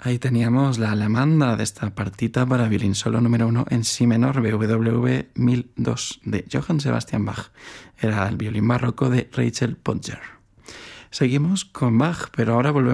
Ahí teníamos la alemanda de esta partita para violín solo número 1 en si menor BWV 1002 de Johann Sebastian Bach. Era el violín barroco de Rachel Podger. Seguimos con Bach, pero ahora volvemos